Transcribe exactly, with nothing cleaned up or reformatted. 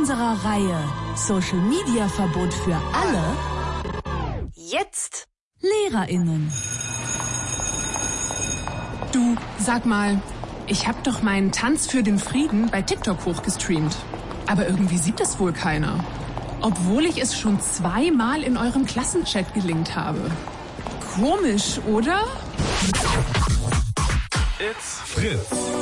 unserer Reihe Social Media Verbot für alle jetzt LehrerInnen. Du, sag mal, ich hab doch meinen Tanz für den Frieden bei TikTok hochgestreamt. Aber irgendwie sieht es wohl keiner. Obwohl ich es schon zweimal in eurem Klassenchat gelinkt habe. Komisch, oder? It's Fritz.